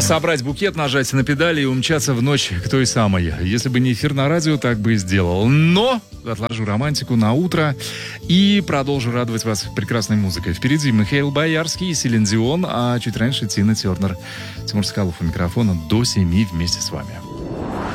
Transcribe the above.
собрать букет, нажать на педали и умчаться в ночь к той самой. Если бы не эфир на радио, так бы и сделал. Но отложу романтику на утро и продолжу радовать вас прекрасной музыкой. Впереди Михаил Боярский и Селин Дион, а чуть раньше Тина Тернер. Тимур Скалов у микрофона до 7 вместе с вами.